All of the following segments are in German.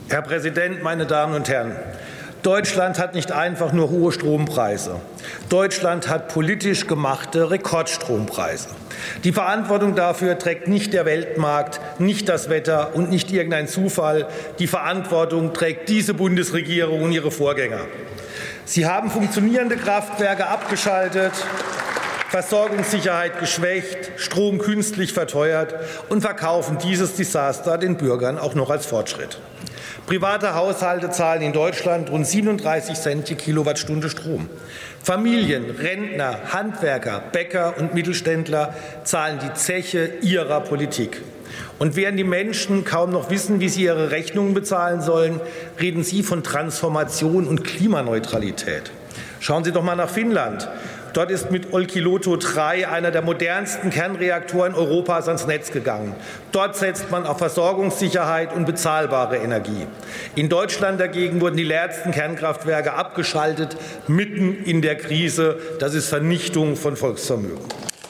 Herr Präsident, meine Damen und Herren! Deutschland hat nicht einfach nur hohe Strompreise. Deutschland hat politisch gemachte Rekordstrompreise. Die Verantwortung dafür trägt nicht der Weltmarkt, nicht das Wetter und nicht irgendein Zufall. Die Verantwortung trägt diese Bundesregierung und ihre Vorgänger. Sie haben funktionierende Kraftwerke abgeschaltet, Versorgungssicherheit geschwächt, Strom künstlich verteuert und verkaufen dieses Desaster den Bürgern auch noch als Fortschritt. Private Haushalte zahlen in Deutschland rund 37 Cent je Kilowattstunde Strom. Familien, Rentner, Handwerker, Bäcker und Mittelständler zahlen die Zeche ihrer Politik. Und während die Menschen kaum noch wissen, wie sie ihre Rechnungen bezahlen sollen, reden Sie von Transformation und Klimaneutralität. Schauen Sie doch mal nach Finnland. Dort ist mit Olkiluoto 3 einer der modernsten Kernreaktoren Europas ans Netz gegangen. Dort setzt man auf Versorgungssicherheit und bezahlbare Energie. In Deutschland dagegen wurden die letzten Kernkraftwerke abgeschaltet, mitten in der Krise. Das ist Vernichtung von Volksvermögen.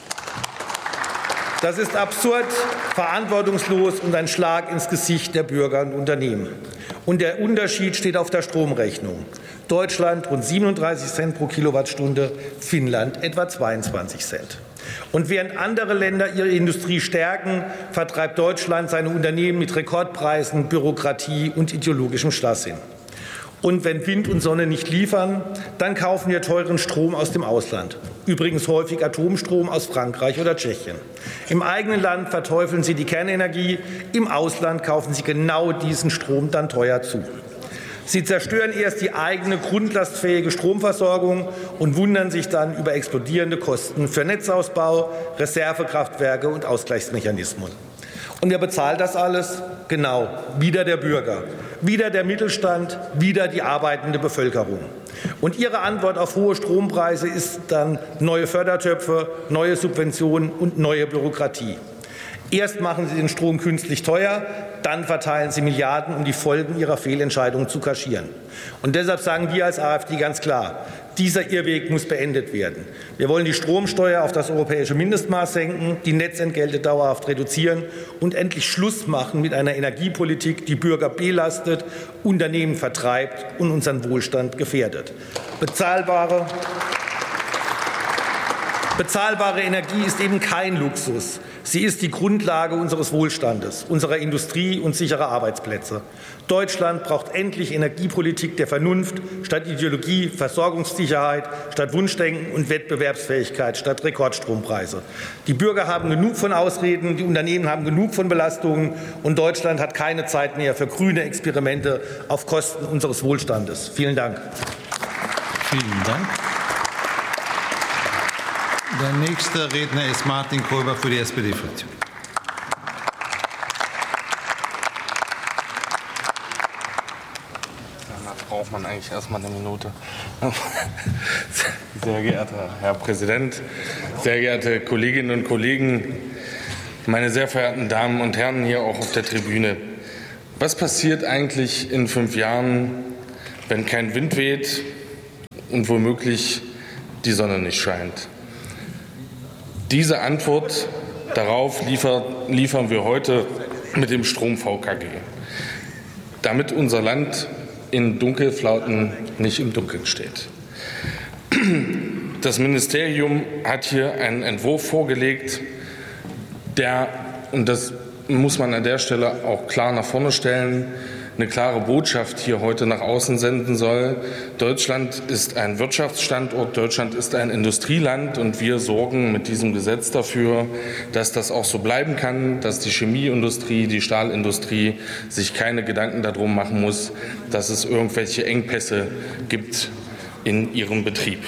Das ist absurd, verantwortungslos und ein Schlag ins Gesicht der Bürger und Unternehmen. Und der Unterschied steht auf der Stromrechnung. Deutschland rund 37 Cent pro Kilowattstunde, Finnland etwa 22 Cent. Und während andere Länder ihre Industrie stärken, vertreibt Deutschland seine Unternehmen mit Rekordpreisen, Bürokratie und ideologischem Starrsinn. Und wenn Wind und Sonne nicht liefern, dann kaufen wir teuren Strom aus dem Ausland. Übrigens häufig Atomstrom aus Frankreich oder Tschechien. Im eigenen Land verteufeln Sie die Kernenergie, im Ausland kaufen Sie genau diesen Strom dann teuer zu. Sie zerstören erst die eigene grundlastfähige Stromversorgung und wundern sich dann über explodierende Kosten für Netzausbau, Reservekraftwerke und Ausgleichsmechanismen. Und wer bezahlt das alles? Genau, wieder der Bürger, wieder der Mittelstand, wieder die arbeitende Bevölkerung. Und Ihre Antwort auf hohe Strompreise ist dann neue Fördertöpfe, neue Subventionen und neue Bürokratie. Erst machen Sie den Strom künstlich teuer, dann verteilen Sie Milliarden, um die Folgen Ihrer Fehlentscheidungen zu kaschieren. Und deshalb sagen wir als AfD ganz klar, dieser Irrweg muss beendet werden. Wir wollen die Stromsteuer auf das europäische Mindestmaß senken, die Netzentgelte dauerhaft reduzieren und endlich Schluss machen mit einer Energiepolitik, die Bürger belastet, Unternehmen vertreibt und unseren Wohlstand gefährdet. Bezahlbare Energie ist eben kein Luxus. Sie ist die Grundlage unseres Wohlstandes, unserer Industrie und sicherer Arbeitsplätze. Deutschland braucht endlich Energiepolitik der Vernunft statt Ideologie, Versorgungssicherheit statt Wunschdenken und Wettbewerbsfähigkeit statt Rekordstrompreise. Die Bürger haben genug von Ausreden, die Unternehmen haben genug von Belastungen und Deutschland hat keine Zeit mehr für grüne Experimente auf Kosten unseres Wohlstandes. Vielen Dank. Vielen Dank. Der nächste Redner ist Martin Kolber für die SPD-Fraktion. Da braucht man eigentlich erst mal eine Minute. Sehr geehrter Herr Präsident, sehr geehrte Kolleginnen und Kollegen, meine sehr verehrten Damen und Herren hier auch auf der Tribüne. Was passiert eigentlich in 5 Jahren, wenn kein Wind weht und womöglich die Sonne nicht scheint? Diese Antwort darauf liefern wir heute mit dem Strom-VKG, damit unser Land in Dunkelflauten nicht im Dunkeln steht. Das Ministerium hat hier einen Entwurf vorgelegt, der, und das muss man an der Stelle auch klar nach vorne stellen, eine klare Botschaft hier heute nach außen senden soll. Deutschland ist ein Wirtschaftsstandort, Deutschland ist ein Industrieland und wir sorgen mit diesem Gesetz dafür, dass das auch so bleiben kann, dass die Chemieindustrie, die Stahlindustrie sich keine Gedanken darum machen muss, dass es irgendwelche Engpässe gibt in ihrem Betrieb.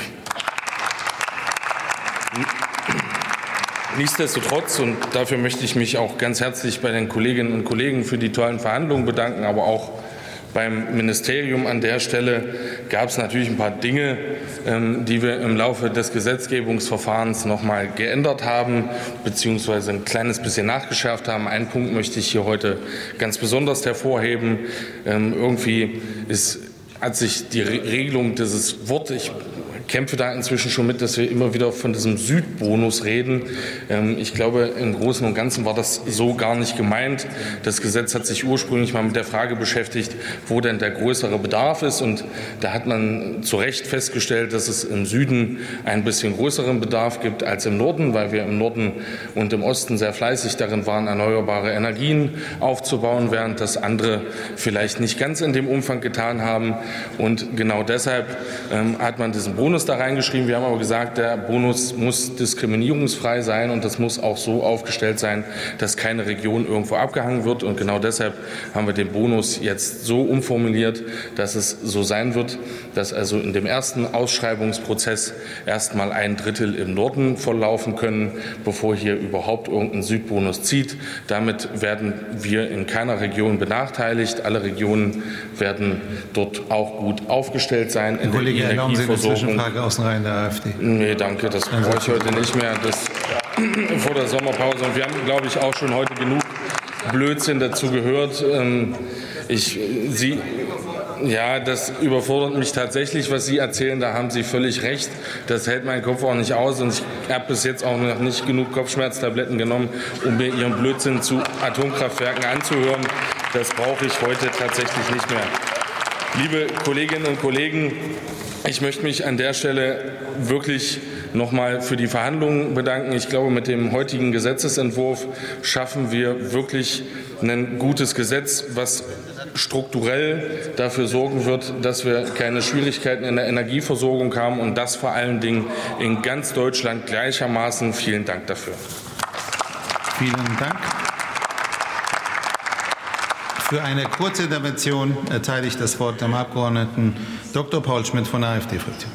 Nichtsdestotrotz, und dafür möchte ich mich auch ganz herzlich bei den Kolleginnen und Kollegen für die tollen Verhandlungen bedanken, aber auch beim Ministerium an der Stelle gab es natürlich ein paar Dinge, die wir im Laufe des Gesetzgebungsverfahrens noch mal geändert haben bzw. ein kleines bisschen nachgeschärft haben. Einen Punkt möchte ich hier heute ganz besonders hervorheben. Irgendwie hat sich die Regelung dieses Wort, ich kämpfe da inzwischen schon mit, dass wir immer wieder von diesem Südbonus reden. Ich glaube, im Großen und Ganzen war das so gar nicht gemeint. Das Gesetz hat sich ursprünglich mal mit der Frage beschäftigt, wo denn der größere Bedarf ist. Und da hat man zu Recht festgestellt, dass es im Süden ein bisschen größeren Bedarf gibt als im Norden, weil wir im Norden und im Osten sehr fleißig darin waren, erneuerbare Energien aufzubauen, während das andere vielleicht nicht ganz in dem Umfang getan haben. Und genau deshalb hat man diesen Bonus da reingeschrieben. Wir haben aber gesagt, der Bonus muss diskriminierungsfrei sein und das muss auch so aufgestellt sein, dass keine Region irgendwo abgehangen wird. Und genau deshalb haben wir den Bonus jetzt so umformuliert, dass es so sein wird, dass also in dem ersten Ausschreibungsprozess erst mal 1/3 im Norden volllaufen können, bevor hier überhaupt irgendein Südbonus zieht. Damit werden wir in keiner Region benachteiligt. Alle Regionen werden dort auch gut aufgestellt sein in der Energieversorgung. Zwischenfrage aus den Reihen der AfD. Nee, danke, das brauche ich heute nicht mehr. Das vor der Sommerpause. Und wir haben, glaube ich, auch schon heute genug Blödsinn dazu gehört. Das überfordert mich tatsächlich, was Sie erzählen. Da haben Sie völlig recht. Das hält mein Kopf auch nicht aus. Und ich habe bis jetzt auch noch nicht genug Kopfschmerztabletten genommen, um mir Ihren Blödsinn zu Atomkraftwerken anzuhören. Das brauche ich heute tatsächlich nicht mehr. Liebe Kolleginnen und Kollegen, ich möchte mich an der Stelle wirklich noch mal für die Verhandlungen bedanken. Ich glaube, mit dem heutigen Gesetzesentwurf schaffen wir wirklich ein gutes Gesetz, was strukturell dafür sorgen wird, dass wir keine Schwierigkeiten in der Energieversorgung haben und das vor allen Dingen in ganz Deutschland gleichermaßen. Vielen Dank dafür. Vielen Dank. Für eine kurze Intervention erteile ich das Wort dem Abgeordneten Dr. Paul Schmidt von der AfD-Fraktion.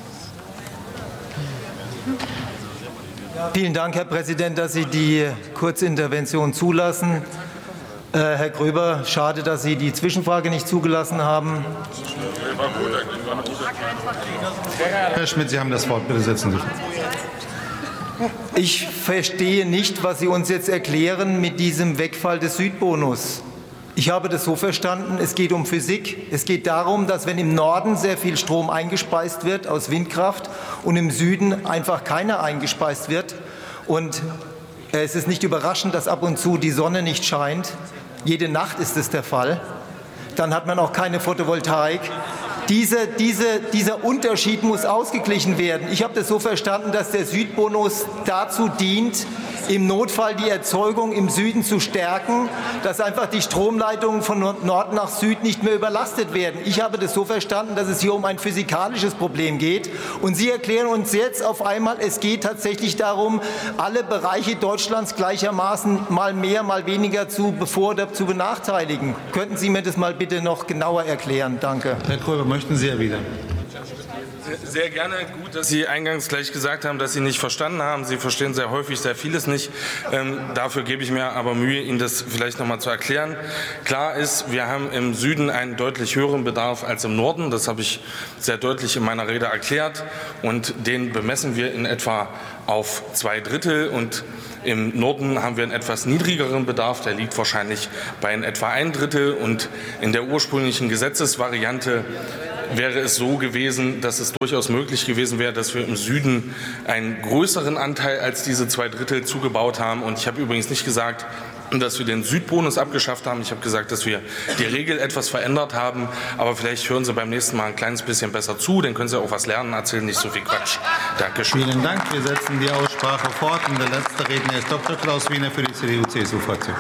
Vielen Dank, Herr Präsident, dass Sie die Kurzintervention zulassen. Herr Gröber, schade, dass Sie die Zwischenfrage nicht zugelassen haben. Herr Schmidt, Sie haben das Wort. Bitte setzen Sie sich. Ich verstehe nicht, was Sie uns jetzt erklären mit diesem Wegfall des Südbonus. Ich habe das so verstanden, es geht um Physik. Es geht darum, dass wenn im Norden sehr viel Strom eingespeist wird aus Windkraft und im Süden einfach keiner eingespeist wird. Und es ist nicht überraschend, dass ab und zu die Sonne nicht scheint. Jede Nacht ist es der Fall. Dann hat man auch keine Photovoltaik. Dieser Unterschied muss ausgeglichen werden. Ich habe das so verstanden, dass der Südbonus dazu dient, im Notfall die Erzeugung im Süden zu stärken, dass einfach die Stromleitungen von Nord nach Süd nicht mehr überlastet werden. Ich habe das so verstanden, dass es hier um ein physikalisches Problem geht. Und Sie erklären uns jetzt auf einmal, es geht tatsächlich darum, alle Bereiche Deutschlands gleichermaßen mal mehr, mal weniger zu benachteiligen. Könnten Sie mir das mal bitte noch genauer erklären? Danke. Herr Gröber, möchten Sie erwidern? Sehr gerne. Gut, dass Sie eingangs gleich gesagt haben, dass Sie nicht verstanden haben. Sie verstehen sehr häufig sehr vieles nicht. Dafür gebe ich mir aber Mühe, Ihnen das vielleicht noch mal zu erklären. Klar ist, wir haben im Süden einen deutlich höheren Bedarf als im Norden. Das habe ich sehr deutlich in meiner Rede erklärt. Und den bemessen wir in etwa auf 2/3. Und im Norden haben wir einen etwas niedrigeren Bedarf. Der liegt wahrscheinlich bei in etwa 1/3. Und in der ursprünglichen Gesetzesvariante wäre es so gewesen, dass es durchaus möglich gewesen wäre, dass wir im Süden einen größeren Anteil als diese 2/3 zugebaut haben. Und ich habe übrigens nicht gesagt, dass wir den Südbonus abgeschafft haben. Ich habe gesagt, dass wir die Regel etwas verändert haben. Aber vielleicht hören Sie beim nächsten Mal ein kleines bisschen besser zu. Dann können Sie auch was lernen, erzählen nicht so viel Quatsch. Dankeschön. Vielen Dank. Wir setzen die Aussprache fort. Und der letzte Redner ist Dr. Klaus Wiener für die CDU-CSU-Fraktion.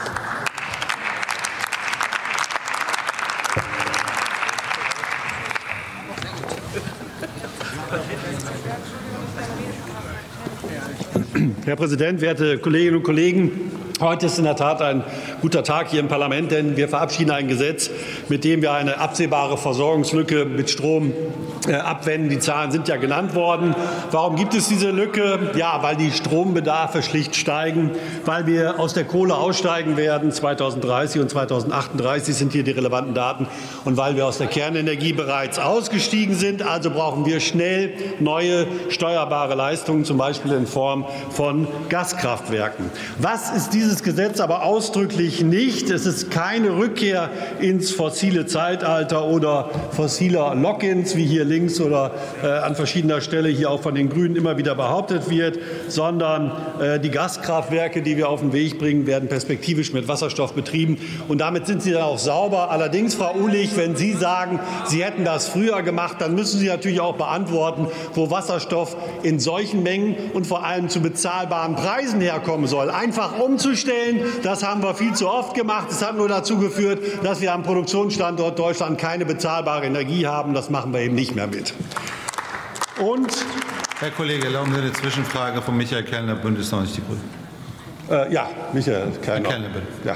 Herr Präsident, werte Kolleginnen und Kollegen! Heute ist in der Tat ein guter Tag hier im Parlament, denn wir verabschieden ein Gesetz, mit dem wir eine absehbare Versorgungslücke mit Strom abwenden. Die Zahlen sind ja genannt worden. Warum gibt es diese Lücke? Ja, weil die Strombedarfe schlicht steigen, weil wir aus der Kohle aussteigen werden. 2030 und 2038 sind hier die relevanten Daten. Und weil wir aus der Kernenergie bereits ausgestiegen sind. Also brauchen wir schnell neue steuerbare Leistungen, zum Beispiel in Form von Gaskraftwerken. Was ist dieses Gesetz aber ausdrücklich nicht? Es ist keine Rückkehr ins fossile Zeitalter oder fossiler Lock-ins, wie hier links oder an verschiedener Stelle hier auch von den Grünen immer wieder behauptet wird, sondern die Gaskraftwerke, die wir auf den Weg bringen, werden perspektivisch mit Wasserstoff betrieben. Und damit sind sie dann auch sauber. Allerdings, Frau Uhlich, wenn Sie sagen, Sie hätten das früher gemacht, dann müssen Sie natürlich auch beantworten, wo Wasserstoff in solchen Mengen und vor allem zu bezahlbaren Preisen herkommen soll. Einfach umzustellen, das haben wir viel zu oft gemacht. Es hat nur dazu geführt, dass wir am Produktionsstandort Deutschland keine bezahlbare Energie haben. Das machen wir eben nicht mehr mit. Und Herr Kollege, erlauben Sie eine Zwischenfrage von Michael Kellner, Bündnis 90 Die Grünen. Ja, Michael Kellner. Herr Kellner, bitte. Ja.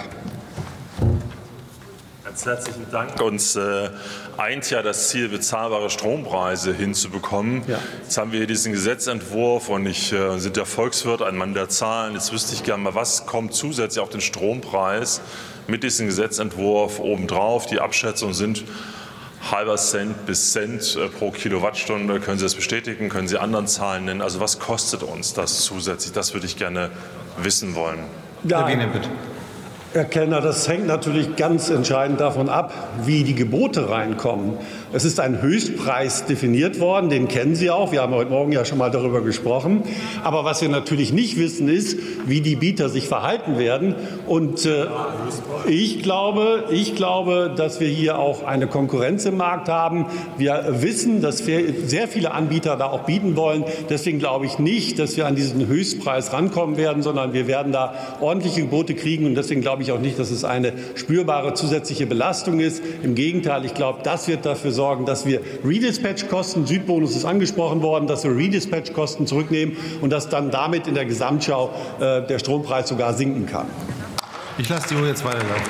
Ganz herzlichen Dank. Uns eint ja das Ziel, bezahlbare Strompreise hinzubekommen. Ja. Jetzt haben wir hier diesen Gesetzentwurf und ich sind der Volkswirt, ein Mann der Zahlen. Jetzt wüsste ich gerne mal, was kommt zusätzlich auf den Strompreis mit diesem Gesetzentwurf obendrauf? Die Abschätzungen sind halber Cent bis Cent pro Kilowattstunde. Können Sie das bestätigen? Können Sie anderen Zahlen nennen? Also was kostet uns das zusätzlich? Das würde ich gerne wissen wollen. Ja. Herr Wiener, bitte. Herr Kellner, das hängt natürlich ganz entscheidend davon ab, wie die Gebote reinkommen. Es ist ein Höchstpreis definiert worden, den kennen Sie auch. Wir haben heute Morgen ja schon mal darüber gesprochen. Aber was wir natürlich nicht wissen, ist, wie die Bieter sich verhalten werden. Und ich glaube, dass wir hier auch eine Konkurrenz im Markt haben. Wir wissen, dass wir sehr viele Anbieter da auch bieten wollen. Deswegen glaube ich nicht, dass wir an diesen Höchstpreis rankommen werden, sondern wir werden da ordentliche Gebote kriegen. Und deswegen glaube ich auch nicht, dass es eine spürbare zusätzliche Belastung ist. Im Gegenteil, ich glaube, das wird dafür sorgen, dass wir Redispatch-Kosten, Südbonus ist angesprochen worden, dass wir Redispatch-Kosten zurücknehmen und dass dann damit in der Gesamtschau der Strompreis sogar sinken kann. Ich lasse die Uhr jetzt weiterlaufen.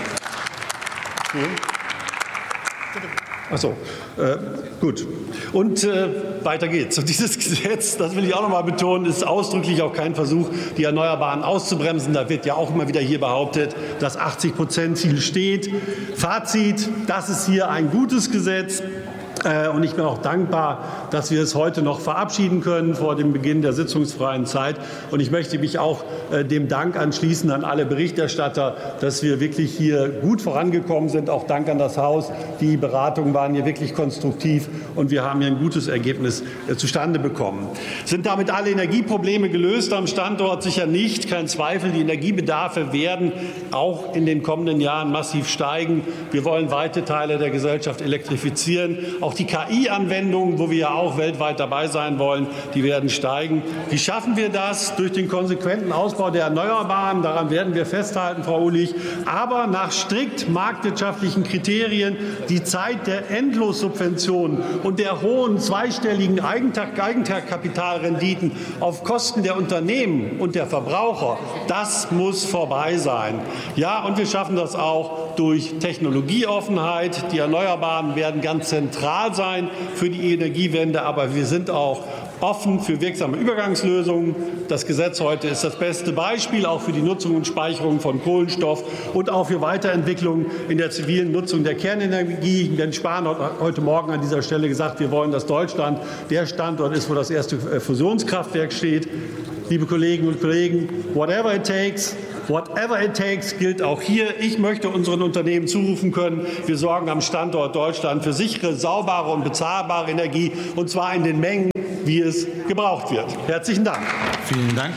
Ach so, gut. Und weiter geht's. Und dieses Gesetz, das will ich auch noch mal betonen, ist ausdrücklich auch kein Versuch, die Erneuerbaren auszubremsen. Da wird ja auch immer wieder hier behauptet, das 80%-Ziel steht. Fazit, das ist hier ein gutes Gesetz. Und ich bin auch dankbar, dass wir es heute noch verabschieden können vor dem Beginn der sitzungsfreien Zeit. Und ich möchte mich auch dem Dank anschließen an alle Berichterstatter, dass wir wirklich hier gut vorangekommen sind. Auch Dank an das Haus. Die Beratungen waren hier wirklich konstruktiv und wir haben hier ein gutes Ergebnis zustande bekommen. Sind damit alle Energieprobleme gelöst am Standort? Sicher nicht. Kein Zweifel. Die Energiebedarfe werden auch in den kommenden Jahren massiv steigen. Wir wollen weite Teile der Gesellschaft elektrifizieren. Auch die KI-Anwendungen, wo wir ja auch weltweit dabei sein wollen, die werden steigen. Wie schaffen wir das? Durch den konsequenten Ausbau der Erneuerbaren. Daran werden wir festhalten, Frau Uhlich. Aber nach strikt marktwirtschaftlichen Kriterien. Die Zeit der Endlossubventionen und der hohen zweistelligen Eigenkapitalrenditen auf Kosten der Unternehmen und der Verbraucher, das muss vorbei sein. Ja, und wir schaffen das auch durch Technologieoffenheit. Die Erneuerbaren werden ganz zentral sein für die Energiewende, aber wir sind auch offen für wirksame Übergangslösungen. Das Gesetz heute ist das beste Beispiel, auch für die Nutzung und Speicherung von Kohlenstoff und auch für Weiterentwicklung in der zivilen Nutzung der Kernenergie. Jens Spahn hat heute Morgen an dieser Stelle gesagt, wir wollen, dass Deutschland der Standort ist, wo das erste Fusionskraftwerk steht. Liebe Kolleginnen und Kollegen, whatever it takes gilt auch hier. Ich möchte unseren Unternehmen zurufen können, wir sorgen am Standort Deutschland für sichere, saubere und bezahlbare Energie, und zwar in den Mengen, wie es gebraucht wird. Herzlichen Dank. Vielen Dank.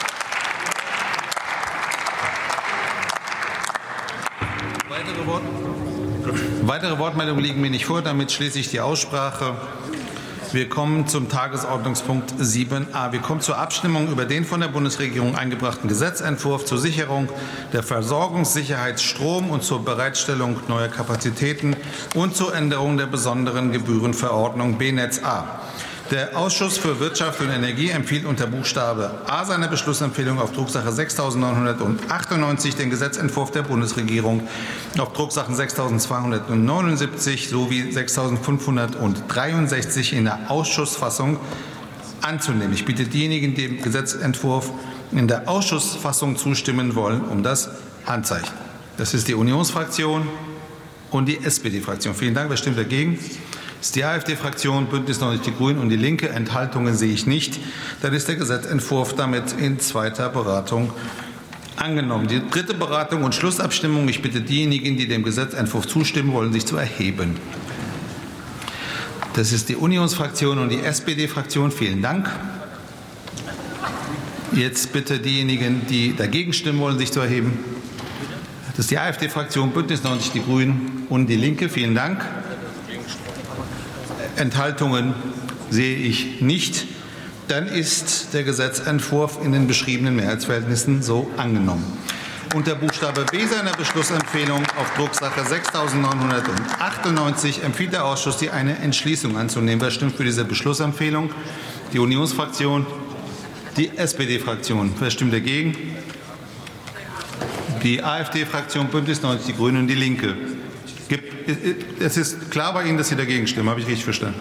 Weitere Wortmeldungen liegen mir nicht vor. Damit schließe ich die Aussprache. Wir kommen zum Tagesordnungspunkt 7a. Wir kommen zur Abstimmung über den von der Bundesregierung eingebrachten Gesetzentwurf zur Sicherung der Versorgungssicherheit Strom und zur Bereitstellung neuer Kapazitäten und zur Änderung der besonderen Gebührenverordnung BNetzA. Der Ausschuss für Wirtschaft und Energie empfiehlt unter Buchstabe A seiner Beschlussempfehlung auf Drucksache 6.998 den Gesetzentwurf der Bundesregierung auf Drucksachen 6.279 sowie 6.563 in der Ausschussfassung anzunehmen. Ich bitte diejenigen, die dem Gesetzentwurf in der Ausschussfassung zustimmen wollen, um das Handzeichen. Das ist die Unionsfraktion und die SPD-Fraktion. Vielen Dank. Wer stimmt dagegen? Das ist die AfD-Fraktion, Bündnis 90 Die Grünen und die Linke. Enthaltungen sehe ich nicht. Dann ist der Gesetzentwurf damit in zweiter Beratung angenommen. Die dritte Beratung und Schlussabstimmung. Ich bitte diejenigen, die dem Gesetzentwurf zustimmen wollen, sich zu erheben. Das ist die Unionsfraktion und die SPD-Fraktion. Vielen Dank. Jetzt bitte diejenigen, die dagegen stimmen wollen, sich zu erheben. Das ist die AfD-Fraktion, Bündnis 90 Die Grünen und die Linke. Vielen Dank. Enthaltungen sehe ich nicht. Dann ist der Gesetzentwurf in den beschriebenen Mehrheitsverhältnissen so angenommen. Unter Buchstabe B seiner Beschlussempfehlung auf Drucksache 6.998 empfiehlt der Ausschuss, eine Entschließung anzunehmen. Wer stimmt für diese Beschlussempfehlung? Die Unionsfraktion, die SPD-Fraktion. Wer stimmt dagegen? Die AfD-Fraktion, Bündnis 90 Die Grünen und die Linke. Es ist klar bei Ihnen, dass Sie dagegen stimmen. Habe ich richtig verstanden?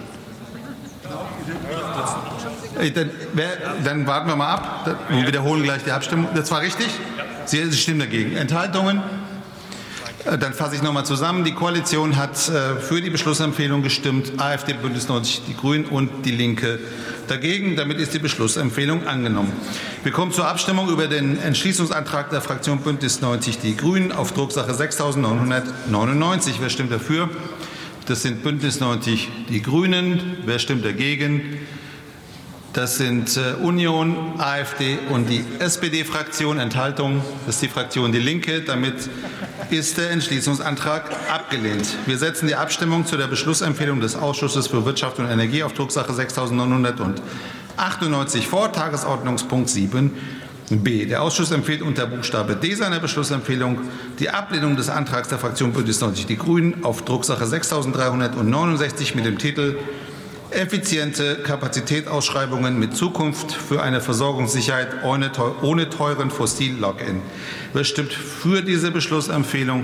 Dann warten wir mal ab und wiederholen gleich die Abstimmung. Das war richtig? Sie stimmen dagegen. Enthaltungen? Dann fasse ich noch mal zusammen. Die Koalition hat für die Beschlussempfehlung gestimmt. AfD, Bündnis 90 Die Grünen und die Linke dagegen. Damit ist die Beschlussempfehlung angenommen. Wir kommen zur Abstimmung über den Entschließungsantrag der Fraktion Bündnis 90 Die Grünen auf Drucksache 6.999. Wer stimmt dafür? Das sind Bündnis 90 Die Grünen. Wer stimmt dagegen? Das sind Union, AfD und die SPD-Fraktion. Enthaltung, das ist die Fraktion Die Linke. Damit ist der Entschließungsantrag abgelehnt. Wir setzen die Abstimmung zu der Beschlussempfehlung des Ausschusses für Wirtschaft und Energie auf Drucksache 6.998 vor, Tagesordnungspunkt 7b. Der Ausschuss empfiehlt unter Buchstabe D seiner Beschlussempfehlung die Ablehnung des Antrags der Fraktion Bündnis 90 Die Grünen auf Drucksache 6.369 mit dem Titel Effiziente Kapazitätsausschreibungen mit Zukunft für eine Versorgungssicherheit ohne teuren Fossil-Lock-in. Wer stimmt für diese Beschlussempfehlung?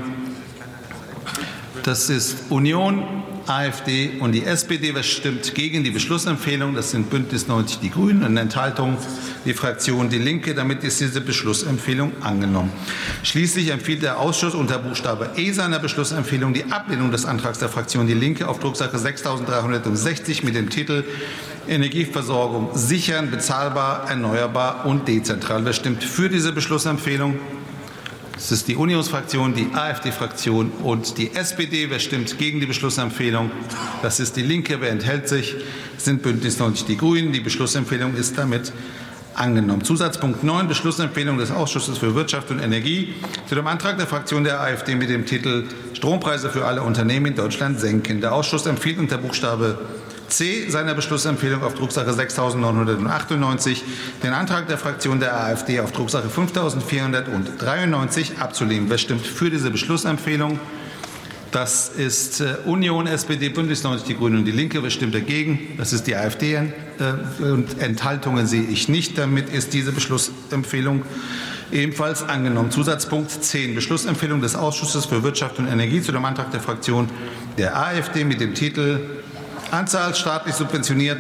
Das ist Union, AfD und die SPD. Wer stimmt gegen die Beschlussempfehlung? Das sind Bündnis 90 Die Grünen und Enthaltung die Fraktion Die Linke. Damit ist diese Beschlussempfehlung angenommen. Schließlich empfiehlt der Ausschuss unter Buchstabe E seiner Beschlussempfehlung die Ablehnung des Antrags der Fraktion Die Linke auf Drucksache 6.360 mit dem Titel Energieversorgung sichern, bezahlbar, erneuerbar und dezentral. Wer stimmt für diese Beschlussempfehlung? Das ist die Unionsfraktion, die AfD-Fraktion und die SPD. Wer stimmt gegen die Beschlussempfehlung? Das ist die Linke. Wer enthält sich? Das sind Bündnis 90 Die Grünen. Die Beschlussempfehlung ist damit angenommen. Zusatzpunkt 9, Beschlussempfehlung des Ausschusses für Wirtschaft und Energie zu dem Antrag der Fraktion der AfD mit dem Titel Strompreise für alle Unternehmen in Deutschland senken. Der Ausschuss empfiehlt unter Buchstabe C seiner Beschlussempfehlung auf Drucksache 6.998 den Antrag der Fraktion der AfD auf Drucksache 5.493 abzulehnen. Wer stimmt für diese Beschlussempfehlung? Das ist Union, SPD, Bündnis 90 Die Grünen und die Linke. Wer stimmt dagegen? Das ist die AfD. Und Enthaltungen sehe ich nicht. Damit ist diese Beschlussempfehlung ebenfalls angenommen. Zusatzpunkt 10. Beschlussempfehlung des Ausschusses für Wirtschaft und Energie zu dem Antrag der Fraktion der AfD mit dem Titel Anzahl staatlich subventioniert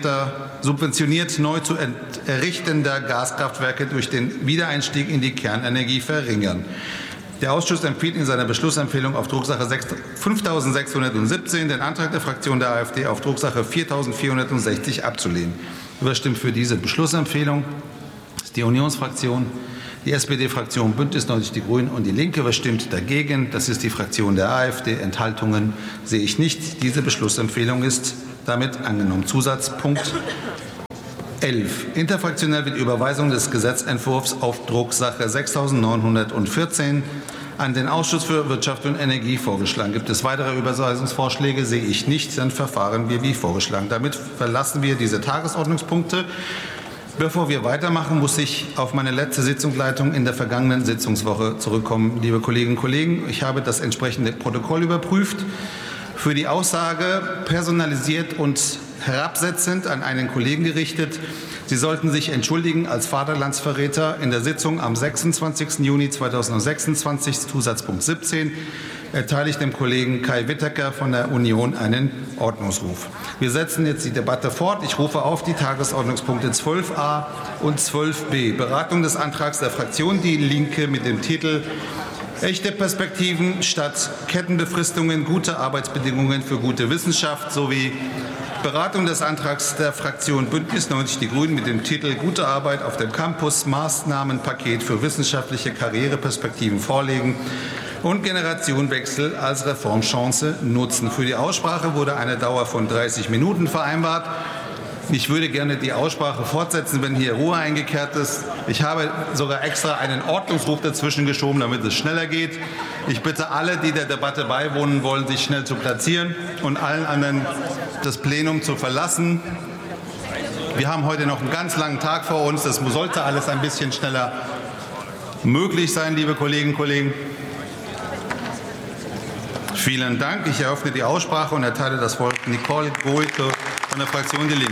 neu zu errichtender Gaskraftwerke durch den Wiedereinstieg in die Kernenergie verringern. Der Ausschuss empfiehlt in seiner Beschlussempfehlung auf Drucksache 5.617 den Antrag der Fraktion der AfD auf Drucksache 4.460 abzulehnen. Wer stimmt für diese Beschlussempfehlung? Das ist die Unionsfraktion, die SPD-Fraktion, Bündnis 90 Die Grünen und die Linke. Wer stimmt dagegen? Das ist die Fraktion der AfD. Enthaltungen sehe ich nicht. Diese Beschlussempfehlung ist damit angenommen. Zusatzpunkt 11. Interfraktionell wird die Überweisung des Gesetzentwurfs auf Drucksache 6.914 an den Ausschuss für Wirtschaft und Energie vorgeschlagen. Gibt es weitere Überweisungsvorschläge? Sehe ich nicht. Dann verfahren wir wie vorgeschlagen. Damit verlassen wir diese Tagesordnungspunkte. Bevor wir weitermachen, muss ich auf meine letzte Sitzungsleitung in der vergangenen Sitzungswoche zurückkommen. Liebe Kolleginnen und Kollegen, ich habe das entsprechende Protokoll überprüft. Für die Aussage personalisiert und herabsetzend an einen Kollegen gerichtet, Sie sollten sich entschuldigen als Vaterlandsverräter. In der Sitzung am 26. Juni 2026, Zusatzpunkt 17, erteile ich dem Kollegen Kai Whittaker von der Union einen Ordnungsruf. Wir setzen jetzt die Debatte fort. Ich rufe auf die Tagesordnungspunkte 12a und 12b. Beratung des Antrags der Fraktion Die Linke mit dem Titel Echte Perspektiven statt Kettenbefristungen, gute Arbeitsbedingungen für gute Wissenschaft sowie Beratung des Antrags der Fraktion Bündnis 90 Die Grünen mit dem Titel Gute Arbeit auf dem Campus, Maßnahmenpaket für wissenschaftliche Karriereperspektiven vorlegen und Generationenwechsel als Reformchance nutzen. Für die Aussprache wurde eine Dauer von 30 Minuten vereinbart. Ich würde gerne die Aussprache fortsetzen, wenn hier Ruhe eingekehrt ist. Ich habe sogar extra einen Ordnungsruf dazwischen geschoben, damit es schneller geht. Ich bitte alle, die der Debatte beiwohnen wollen, sich schnell zu platzieren und allen anderen das Plenum zu verlassen. Wir haben heute noch einen ganz langen Tag vor uns. Das sollte alles ein bisschen schneller möglich sein, liebe Kolleginnen und Kollegen. Vielen Dank. Ich eröffne die Aussprache und erteile das Wort Nicole Goike von der Fraktion Die Linke.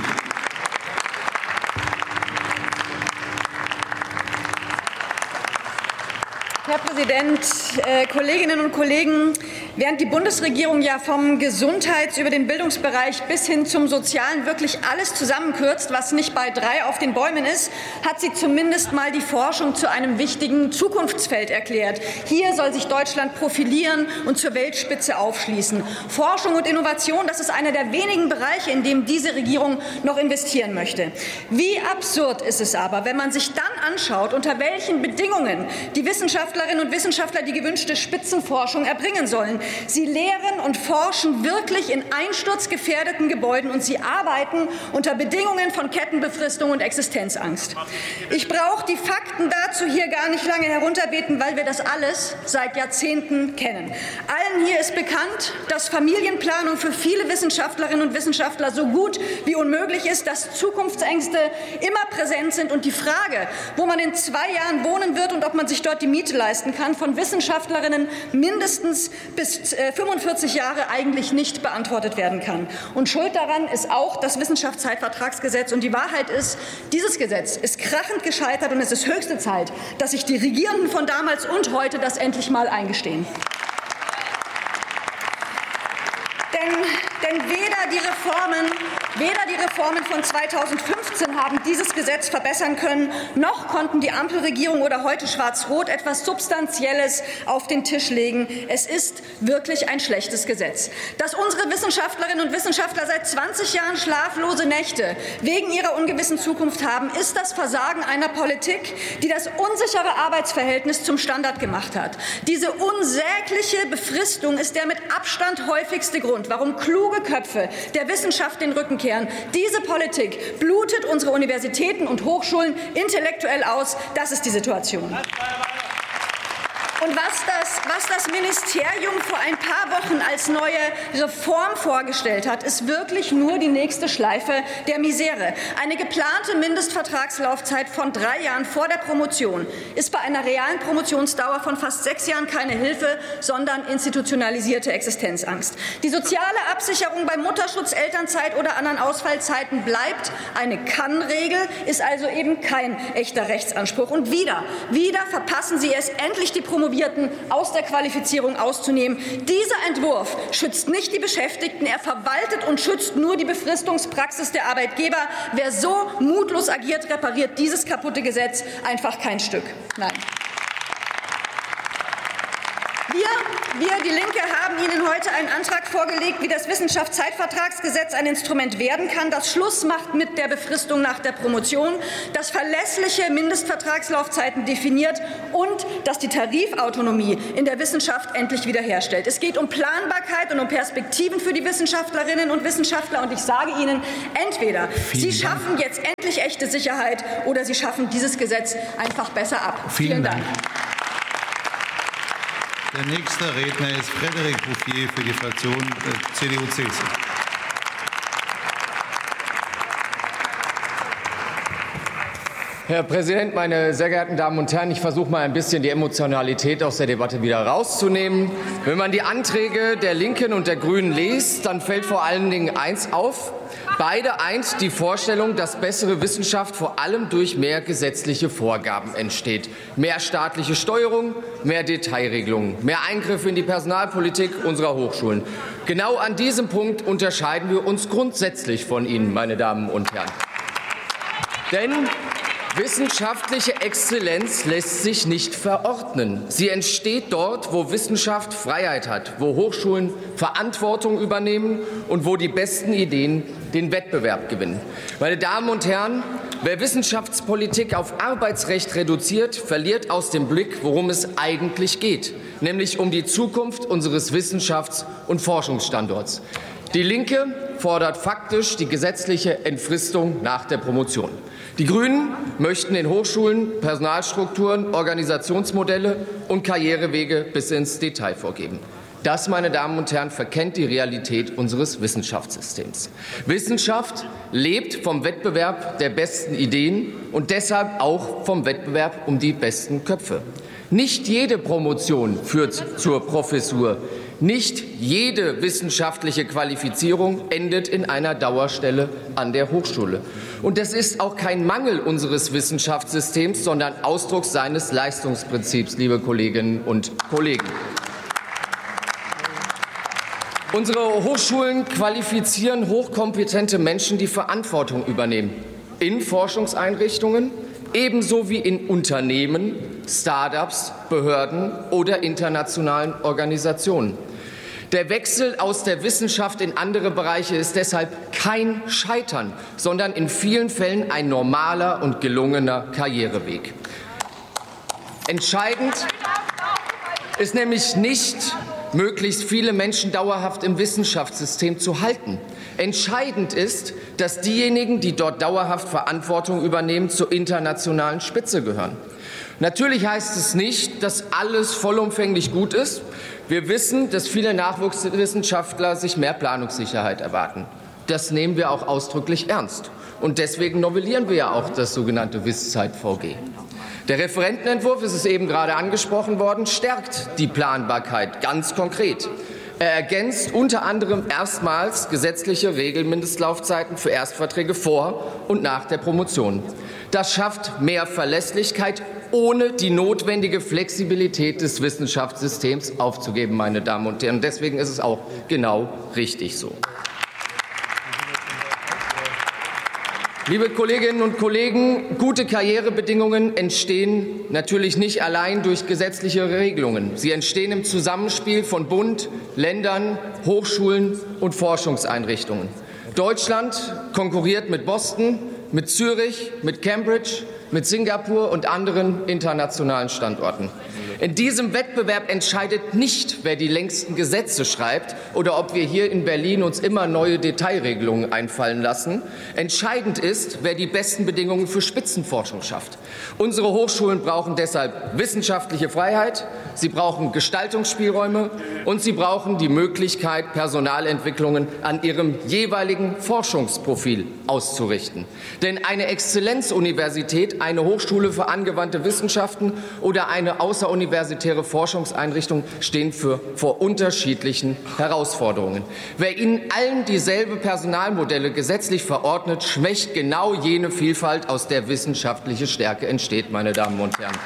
Herr Präsident, Kolleginnen und Kollegen! Während die Bundesregierung ja vom Gesundheits- über den Bildungsbereich bis hin zum Sozialen wirklich alles zusammenkürzt, was nicht bei 3 auf den Bäumen ist, hat sie zumindest mal die Forschung zu einem wichtigen Zukunftsfeld erklärt. Hier soll sich Deutschland profilieren und zur Weltspitze aufschließen. Forschung und Innovation, das ist einer der wenigen Bereiche, in dem diese Regierung noch investieren möchte. Wie absurd ist es aber, wenn man sich dann anschaut, unter welchen Bedingungen die Wissenschaftlerinnen und Wissenschaftler die gewünschte Spitzenforschung erbringen sollen. Sie lehren und forschen wirklich in einsturzgefährdeten Gebäuden, und sie arbeiten unter Bedingungen von Kettenbefristung und Existenzangst. Ich brauche die Fakten dazu hier gar nicht lange herunterbeten, weil wir das alles seit Jahrzehnten kennen. Allen hier ist bekannt, dass Familienplanung für viele Wissenschaftlerinnen und Wissenschaftler so gut wie unmöglich ist, dass Zukunftsängste immer präsent sind und die Frage, wo man in 2 Jahren wohnen wird und ob man sich dort die Miete leisten kann, von Wissenschaftlerinnen mindestens bis 45 Jahre eigentlich nicht beantwortet werden kann. Und schuld daran ist auch das Wissenschaftszeitvertragsgesetz. Und die Wahrheit ist, dieses Gesetz ist krachend gescheitert, und es ist höchste Zeit, dass sich die Regierenden von damals und heute das endlich mal eingestehen. Denn weder die Reformen von 2015 haben dieses Gesetz verbessern können, noch konnten die Ampelregierung oder heute Schwarz-Rot etwas Substanzielles auf den Tisch legen. Es ist wirklich ein schlechtes Gesetz. Dass unsere Wissenschaftlerinnen und Wissenschaftler seit 20 Jahren schlaflose Nächte wegen ihrer ungewissen Zukunft haben, ist das Versagen einer Politik, die das unsichere Arbeitsverhältnis zum Standard gemacht hat. Diese unsägliche Befristung ist der mit Abstand häufigste Grund, warum kluge Köpfe der Wissenschaft den Rücken kehren. Diese Politik blutet unsere Universitäten und Hochschulen intellektuell aus. Das ist die Situation. Und was das Ministerium vor ein paar Wochen als neue Reform vorgestellt hat, ist wirklich nur die nächste Schleife der Misere. Eine geplante Mindestvertragslaufzeit von 3 Jahren vor der Promotion ist bei einer realen Promotionsdauer von fast 6 Jahren keine Hilfe, sondern institutionalisierte Existenzangst. Die soziale Absicherung bei Mutterschutz, Elternzeit oder anderen Ausfallzeiten bleibt eine Kann-Regel, ist also eben kein echter Rechtsanspruch. Und wieder verpassen Sie es, endlich die Promovierten aus der Qualifizierung auszunehmen. Dieser Entwurf schützt nicht die Beschäftigten, er verwaltet und schützt nur die Befristungspraxis der Arbeitgeber. Wer so mutlos agiert, repariert dieses kaputte Gesetz einfach kein Stück. Nein. Wir, die Linke, haben Ihnen heute einen Antrag vorgelegt, wie das Wissenschaftszeitvertragsgesetz ein Instrument werden kann, das Schluss macht mit der Befristung nach der Promotion, das verlässliche Mindestvertragslaufzeiten definiert und das die Tarifautonomie in der Wissenschaft endlich wiederherstellt. Es geht um Planbarkeit und um Perspektiven für die Wissenschaftlerinnen und Wissenschaftler. Und ich sage Ihnen, entweder Sie schaffen jetzt endlich echte Sicherheit oder Sie schaffen dieses Gesetz einfach besser ab. Vielen Dank. Der nächste Redner ist Frédéric Bouffier für die Fraktion CDU-CSU. Herr Präsident, meine sehr geehrten Damen und Herren! Ich versuche mal ein bisschen die Emotionalität aus der Debatte wieder rauszunehmen. Wenn man die Anträge der Linken und der Grünen liest, dann fällt vor allen Dingen eins auf. Beide eint die Vorstellung, dass bessere Wissenschaft vor allem durch mehr gesetzliche Vorgaben entsteht. Mehr staatliche Steuerung, mehr Detailregelungen, mehr Eingriffe in die Personalpolitik unserer Hochschulen. Genau an diesem Punkt unterscheiden wir uns grundsätzlich von Ihnen, meine Damen und Herren. Denn wissenschaftliche Exzellenz lässt sich nicht verordnen. Sie entsteht dort, wo Wissenschaft Freiheit hat, wo Hochschulen Verantwortung übernehmen und wo die besten Ideen den Wettbewerb gewinnen. Meine Damen und Herren, wer Wissenschaftspolitik auf Arbeitsrecht reduziert, verliert aus dem Blick, worum es eigentlich geht, nämlich um die Zukunft unseres Wissenschafts- und Forschungsstandorts. Die Linke fordert faktisch die gesetzliche Entfristung nach der Promotion. Die Grünen möchten den Hochschulen Personalstrukturen, Organisationsmodelle und Karrierewege bis ins Detail vorgeben. Das, meine Damen und Herren, verkennt die Realität unseres Wissenschaftssystems. Wissenschaft lebt vom Wettbewerb der besten Ideen und deshalb auch vom Wettbewerb um die besten Köpfe. Nicht jede Promotion führt zur Professur. Nicht jede wissenschaftliche Qualifizierung endet in einer Dauerstelle an der Hochschule. Und das ist auch kein Mangel unseres Wissenschaftssystems, sondern Ausdruck seines Leistungsprinzips, liebe Kolleginnen und Kollegen. Unsere Hochschulen qualifizieren hochkompetente Menschen, die Verantwortung übernehmen in Forschungseinrichtungen, ebenso wie in Unternehmen, Start-ups, Behörden oder internationalen Organisationen. Der Wechsel aus der Wissenschaft in andere Bereiche ist deshalb kein Scheitern, sondern in vielen Fällen ein normaler und gelungener Karriereweg. Entscheidend ist nämlich nicht, möglichst viele Menschen dauerhaft im Wissenschaftssystem zu halten. Entscheidend ist, dass diejenigen, die dort dauerhaft Verantwortung übernehmen, zur internationalen Spitze gehören. Natürlich heißt es nicht, dass alles vollumfänglich gut ist. Wir wissen, dass viele Nachwuchswissenschaftler sich mehr Planungssicherheit erwarten. Das nehmen wir auch ausdrücklich ernst. Und deswegen novellieren wir ja auch das sogenannte Wisszeit-VG. Der Referentenentwurf, es ist eben gerade angesprochen worden, stärkt die Planbarkeit ganz konkret. Er ergänzt unter anderem erstmals gesetzliche Regelmindestlaufzeiten für Erstverträge vor und nach der Promotion. Das schafft mehr Verlässlichkeit, ohne die notwendige Flexibilität des Wissenschaftssystems aufzugeben, meine Damen und Herren. Deswegen ist es auch genau richtig so. Liebe Kolleginnen und Kollegen, gute Karrierebedingungen entstehen natürlich nicht allein durch gesetzliche Regelungen. Sie entstehen im Zusammenspiel von Bund, Ländern, Hochschulen und Forschungseinrichtungen. Deutschland konkurriert mit Boston, mit Zürich, mit Cambridge, mit Singapur und anderen internationalen Standorten. In diesem Wettbewerb entscheidet nicht, wer die längsten Gesetze schreibt oder ob wir hier in Berlin uns immer neue Detailregelungen einfallen lassen. Entscheidend ist, wer die besten Bedingungen für Spitzenforschung schafft. Unsere Hochschulen brauchen deshalb wissenschaftliche Freiheit, sie brauchen Gestaltungsspielräume und sie brauchen die Möglichkeit, Personalentwicklungen an ihrem jeweiligen Forschungsprofil auszurichten. Denn eine Exzellenzuniversität, eine Hochschule für angewandte Wissenschaften oder eine außeruniversitäre Forschungseinrichtung stehen vor unterschiedlichen Herausforderungen. Wer ihnen allen dieselbe Personalmodelle gesetzlich verordnet, schwächt genau jene Vielfalt, aus der wissenschaftliche Stärke entsteht, meine Damen und Herren.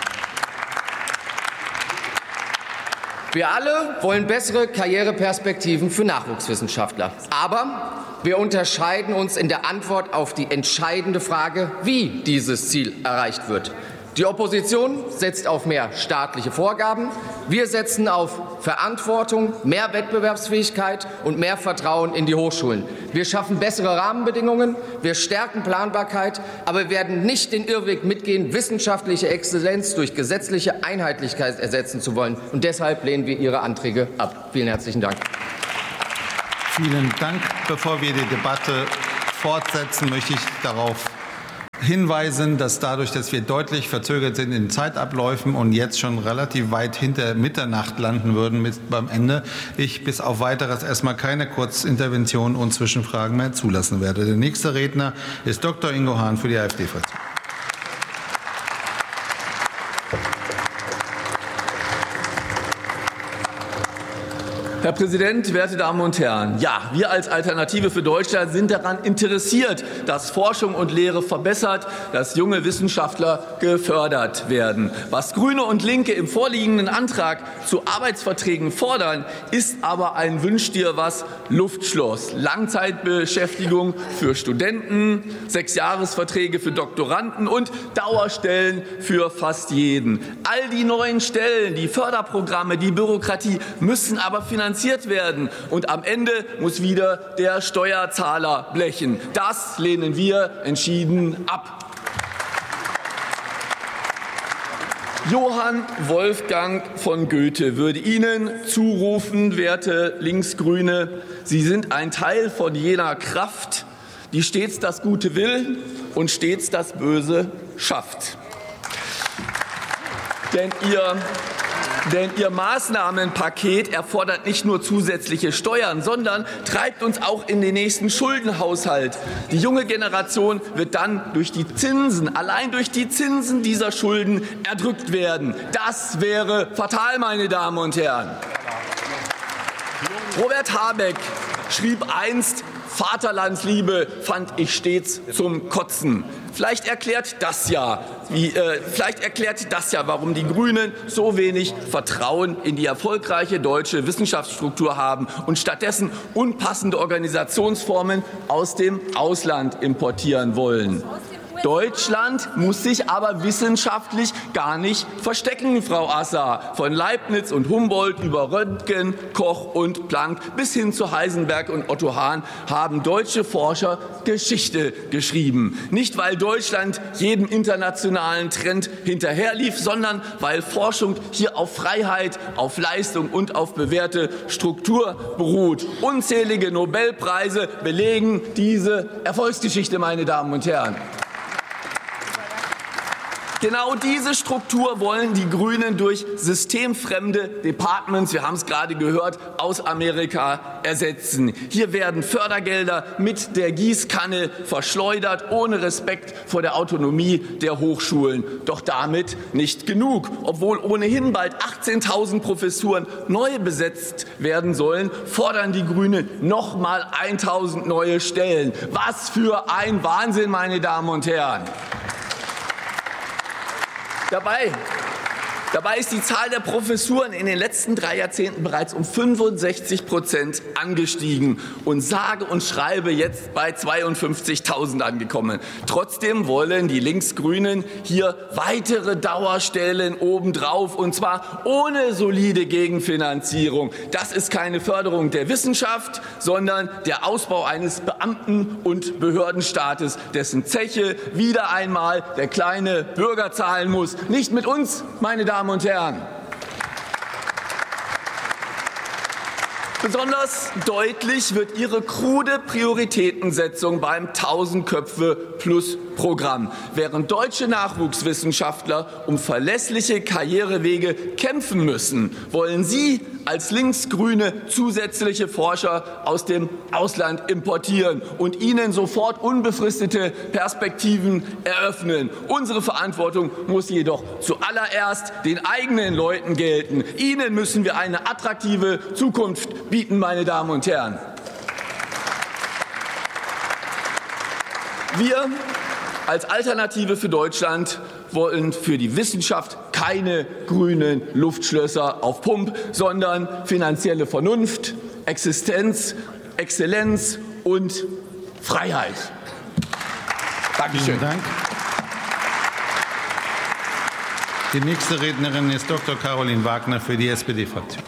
Wir alle wollen bessere Karriereperspektiven für Nachwuchswissenschaftler. Aber wir unterscheiden uns in der Antwort auf die entscheidende Frage, wie dieses Ziel erreicht wird. Die Opposition setzt auf mehr staatliche Vorgaben. Wir setzen auf Verantwortung, mehr Wettbewerbsfähigkeit und mehr Vertrauen in die Hochschulen. Wir schaffen bessere Rahmenbedingungen, wir stärken Planbarkeit, aber wir werden nicht den Irrweg mitgehen, wissenschaftliche Exzellenz durch gesetzliche Einheitlichkeit ersetzen zu wollen. Und deshalb lehnen wir Ihre Anträge ab. Vielen herzlichen Dank. Vielen Dank. Bevor wir die Debatte fortsetzen, möchte ich darauf hinweisen, dass dadurch, dass wir deutlich verzögert sind in Zeitabläufen und jetzt schon relativ weit hinter Mitternacht landen würden beim Ende, ich bis auf Weiteres erstmal keine Kurzinterventionen und Zwischenfragen mehr zulassen werde. Der nächste Redner ist Dr. Ingo Hahn für die AfD-Fraktion. Herr Präsident, werte Damen und Herren! Ja, wir als Alternative für Deutschland sind daran interessiert, dass Forschung und Lehre verbessert, dass junge Wissenschaftler gefördert werden. Was Grüne und Linke im vorliegenden Antrag zu Arbeitsverträgen fordern, ist aber ein Wünsch-dir-was Luftschloss. Langzeitbeschäftigung für Studenten, 6-Jahresverträge für Doktoranden und Dauerstellen für fast jeden. All die neuen Stellen, die Förderprogramme, die Bürokratie müssen aber finanziert werden. Und am Ende muss wieder der Steuerzahler blechen. Das lehnen wir entschieden ab. Johann Wolfgang von Goethe würde Ihnen zurufen, werte Linksgrüne, Sie sind ein Teil von jener Kraft, die stets das Gute will und stets das Böse schafft. Denn Ihr Maßnahmenpaket erfordert nicht nur zusätzliche Steuern, sondern treibt uns auch in den nächsten Schuldenhaushalt. Die junge Generation wird dann allein durch die Zinsen dieser Schulden erdrückt werden. Das wäre fatal, meine Damen und Herren. Robert Habeck schrieb einst, Vaterlandsliebe fand ich stets zum Kotzen. Vielleicht erklärt das ja, warum die Grünen so wenig Vertrauen in die erfolgreiche deutsche Wissenschaftsstruktur haben und stattdessen unpassende Organisationsformen aus dem Ausland importieren wollen. Deutschland muss sich aber wissenschaftlich gar nicht verstecken, Frau Assar. Von Leibniz und Humboldt über Röntgen, Koch und Planck bis hin zu Heisenberg und Otto Hahn haben deutsche Forscher Geschichte geschrieben. Nicht, weil Deutschland jedem internationalen Trend hinterherlief, sondern weil Forschung hier auf Freiheit, auf Leistung und auf bewährte Struktur beruht. Unzählige Nobelpreise belegen diese Erfolgsgeschichte, meine Damen und Herren. Genau diese Struktur wollen die Grünen durch systemfremde Departments, wir haben es gerade gehört, aus Amerika ersetzen. Hier werden Fördergelder mit der Gießkanne verschleudert, ohne Respekt vor der Autonomie der Hochschulen. Doch damit nicht genug. Obwohl ohnehin bald 18.000 Professuren neu besetzt werden sollen, fordern die Grünen noch mal 1.000 neue Stellen. Was für ein Wahnsinn, meine Damen und Herren! Dabei ist die Zahl der Professuren in den letzten 3 Jahrzehnten bereits um 65% angestiegen und sage und schreibe jetzt bei 52.000 angekommen. Trotzdem wollen die Linksgrünen hier weitere Dauerstellen obendrauf, und zwar ohne solide Gegenfinanzierung. Das ist keine Förderung der Wissenschaft, sondern der Ausbau eines Beamten- und Behördenstaates, dessen Zeche wieder einmal der kleine Bürger zahlen muss. Nicht mit uns, meine Damen und Herren. Besonders deutlich wird ihre krude Prioritätensetzung beim 1000-Köpfe-Plus-Programm. Während deutsche Nachwuchswissenschaftler um verlässliche Karrierewege kämpfen müssen, wollen Sie als Linksgrüne zusätzliche Forscher aus dem Ausland importieren und ihnen sofort unbefristete Perspektiven eröffnen. Unsere Verantwortung muss jedoch zuallererst den eigenen Leuten gelten. Ihnen müssen wir eine attraktive Zukunft bieten, meine Damen und Herren. Wir als Alternative für Deutschland wollen für die Wissenschaft keine grünen Luftschlösser auf Pump, sondern finanzielle Vernunft, Existenz, Exzellenz und Freiheit. Dankeschön. Vielen Dank. Die nächste Rednerin ist Dr. Caroline Wagner für die SPD-Fraktion.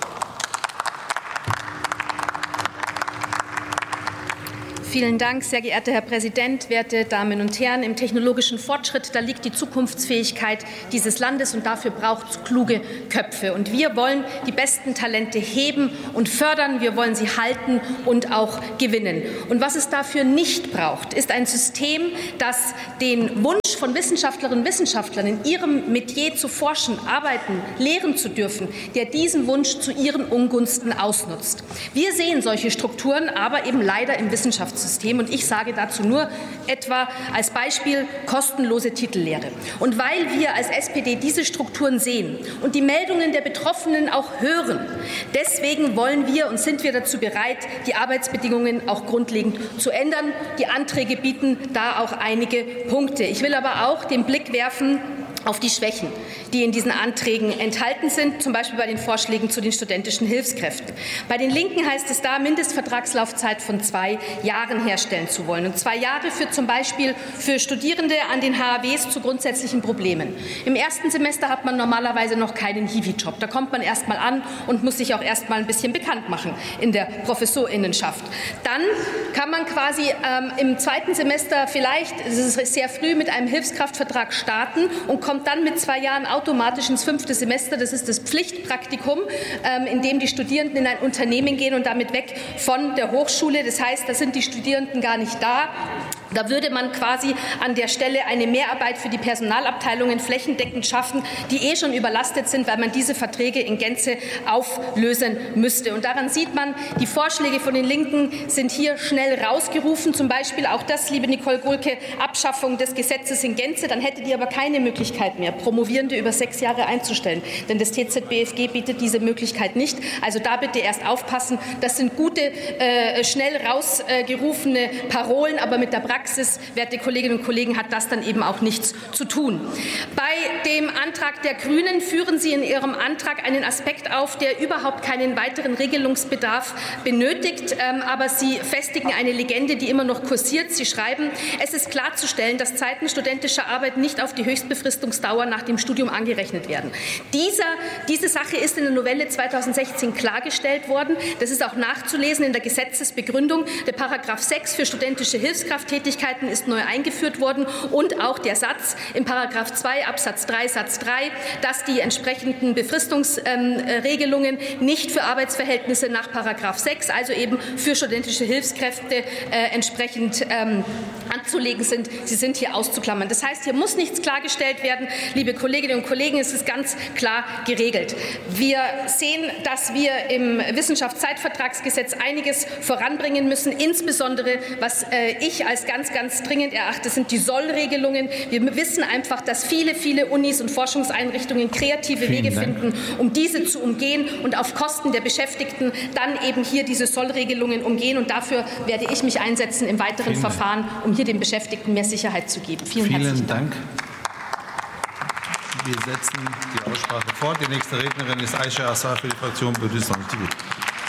Vielen Dank, sehr geehrter Herr Präsident, werte Damen und Herren. Im technologischen Fortschritt, da liegt die Zukunftsfähigkeit dieses Landes, und dafür braucht es kluge Köpfe. Und wir wollen die besten Talente heben und fördern. Wir wollen sie halten und auch gewinnen. Und was es dafür nicht braucht, ist ein System, das den Wunsch von Wissenschaftlerinnen und Wissenschaftlern, in ihrem Metier zu forschen, arbeiten, lehren zu dürfen, der diesen Wunsch zu ihren Ungunsten ausnutzt. Wir sehen solche Strukturen aber eben leider im Wissenschaftssystem. Und ich sage dazu nur etwa als Beispiel kostenlose Titellehre. Und weil wir als SPD diese Strukturen sehen und die Meldungen der Betroffenen auch hören, deswegen wollen wir und sind wir dazu bereit, die Arbeitsbedingungen auch grundlegend zu ändern. Die Anträge bieten da auch einige Punkte. Ich will aber auch den Blick werfen auf die Schwächen, die in diesen Anträgen enthalten sind, zum Beispiel bei den Vorschlägen zu den studentischen Hilfskräften. Bei den Linken heißt es da, Mindestvertragslaufzeit von 2 Jahren herstellen zu wollen. Und 2 Jahre führt zum Beispiel für Studierende an den HAWs zu grundsätzlichen Problemen. Im ersten Semester hat man normalerweise noch keinen Hiwi-Job. Da kommt man erst mal an und muss sich auch erst mal ein bisschen bekannt machen in der Professorinnenschaft. Dann kann man quasi im zweiten Semester vielleicht, es ist sehr früh, mit einem Hilfskraftvertrag starten und kommt kommt dann mit 2 Jahren automatisch ins 5. Semester. Das ist das Pflichtpraktikum, in dem die Studierenden in ein Unternehmen gehen und damit weg von der Hochschule. Das heißt, da sind die Studierenden gar nicht da. Da würde man quasi an der Stelle eine Mehrarbeit für die Personalabteilungen flächendeckend schaffen, die schon überlastet sind, weil man diese Verträge in Gänze auflösen müsste. Und daran sieht man, die Vorschläge von den Linken sind hier schnell rausgerufen. Zum Beispiel auch das, liebe Nicole Gohlke, Abschaffung des Gesetzes in Gänze. Dann hätte die aber keine Möglichkeit mehr, Promovierende über 6 Jahre einzustellen. Denn das TZBFG bietet diese Möglichkeit nicht. Also da bitte erst aufpassen. Das sind gute, schnell rausgerufene Parolen, aber mit der Praxis, werte Kolleginnen und Kollegen, hat das dann eben auch nichts zu tun. Bei dem Antrag der Grünen führen Sie in Ihrem Antrag einen Aspekt auf, der überhaupt keinen weiteren Regelungsbedarf benötigt, aber Sie festigen eine Legende, die immer noch kursiert. Sie schreiben, es ist klarzustellen, dass Zeiten studentischer Arbeit nicht auf die Höchstbefristungsdauer nach dem Studium angerechnet werden. Diese Sache ist in der Novelle 2016 klargestellt worden. Das ist auch nachzulesen in der Gesetzesbegründung. Der Paragraph 6 für studentische Hilfskrafttätigkeiten ist neu eingeführt worden und auch der Satz im Paragraph 2 Absatz 3 Satz 3, dass die entsprechenden Befristungsregelungen nicht für Arbeitsverhältnisse nach Paragraph 6, also eben für studentische Hilfskräfte entsprechend anzulegen sind. Sie sind hier auszuklammern. Das heißt, hier muss nichts klargestellt werden. Liebe Kolleginnen und Kollegen, es ist ganz klar geregelt. Wir sehen, dass wir im Wissenschaftszeitvertragsgesetz einiges voranbringen müssen, insbesondere was ich als ganz dringend erachte, sind die Sollregelungen. Wir wissen einfach, dass viele Unis und Forschungseinrichtungen kreative Wege finden, um diese zu umgehen und auf Kosten der Beschäftigten dann eben hier diese Sollregelungen umgehen. Und dafür werde ich mich einsetzen im weiteren Verfahren, um hier den Beschäftigten mehr Sicherheit zu geben. Vielen herzlichen Dank. Wir setzen die Aussprache fort. Die nächste Rednerin ist Aisha Assar für die Fraktion Bündnis 90 Die Grünen.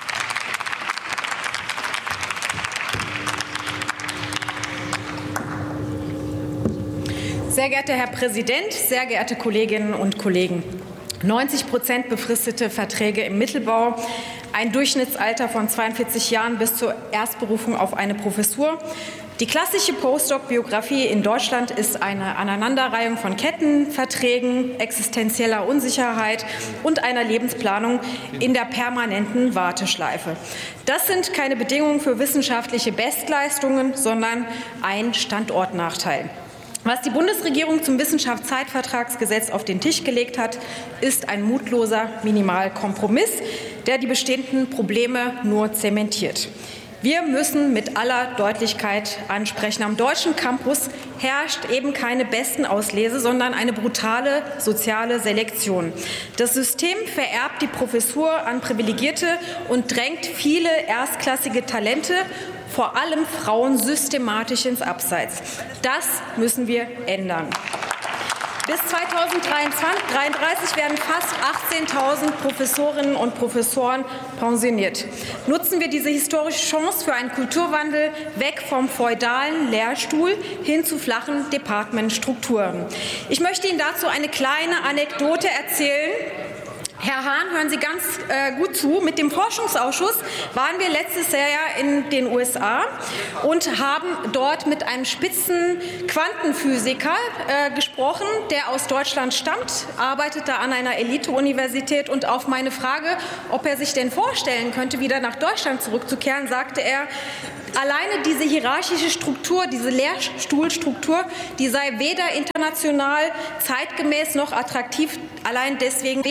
Sehr geehrter Herr Präsident, sehr geehrte Kolleginnen und Kollegen! 90% befristete Verträge im Mittelbau, ein Durchschnittsalter von 42 Jahren bis zur Erstberufung auf eine Professur. Die klassische Postdoc-Biografie in Deutschland ist eine Aneinanderreihung von Kettenverträgen, existenzieller Unsicherheit und einer Lebensplanung in der permanenten Warteschleife. Das sind keine Bedingungen für wissenschaftliche Bestleistungen, sondern ein Standortnachteil. Was die Bundesregierung zum Wissenschaftszeitvertragsgesetz auf den Tisch gelegt hat, ist ein mutloser Minimalkompromiss, der die bestehenden Probleme nur zementiert. Wir müssen mit aller Deutlichkeit ansprechen, am deutschen Campus herrscht eben keine Bestenauslese, sondern eine brutale soziale Selektion. Das System vererbt die Professur an Privilegierte und drängt viele erstklassige Talente, vor allem Frauen, systematisch ins Abseits. Das müssen wir ändern. Bis 2033 werden fast 18.000 Professorinnen und Professoren pensioniert. Nutzen wir diese historische Chance für einen Kulturwandel weg vom feudalen Lehrstuhl hin zu flachen Departementstrukturen. Ich möchte Ihnen dazu eine kleine Anekdote erzählen. Herr Hahn, hören Sie ganz gut zu. Mit dem Forschungsausschuss waren wir letztes Jahr in den USA und haben dort mit einem Spitzen-Quantenphysiker gesprochen, der aus Deutschland stammt, arbeitet da an einer Elite-Universität. Und auf meine Frage, ob er sich denn vorstellen könnte, wieder nach Deutschland zurückzukehren, sagte er, alleine diese hierarchische Struktur, diese Lehrstuhlstruktur, die sei weder international zeitgemäß noch attraktiv, allein deswegen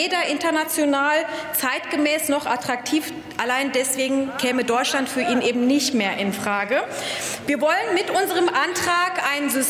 käme Deutschland für ihn eben nicht mehr in Frage. Wir wollen mit unserem Antrag ein System